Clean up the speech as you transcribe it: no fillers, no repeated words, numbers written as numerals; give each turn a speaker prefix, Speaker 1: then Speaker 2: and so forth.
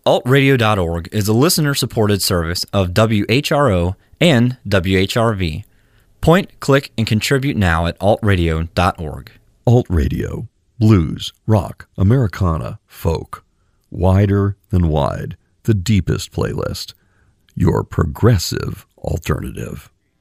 Speaker 1: altradio.org is a listener-supported service of WHRO and WHRV. Point, click, and contribute now at altradio.org.
Speaker 2: Alt Radio. Blues, rock, Americana, folk. Wider than wide. The deepest playlist. Your progressive alternative.